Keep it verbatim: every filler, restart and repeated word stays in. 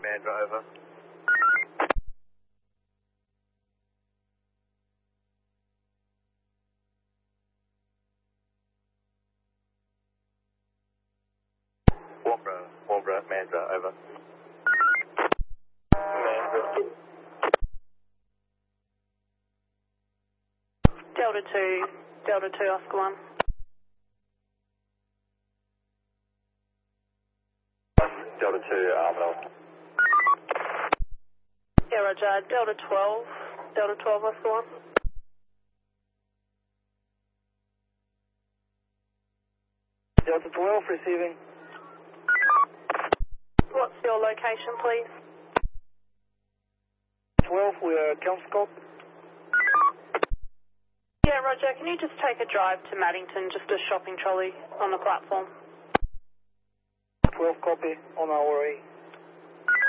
Mandra, over. Wombra, Wombra, Mandra, over. Mandra. Delta two, Delta two, Oscar one. Delta two, Armadale. Yeah, Roger. Delta twelve, Delta twelve, Oscar one. Delta twelve, receiving. What's your location, please? twelve, we are Kelmscott. Yeah, Roger. Can you just take a drive to Maddington, just a shopping trolley on the platform? twelve, copy, on our way.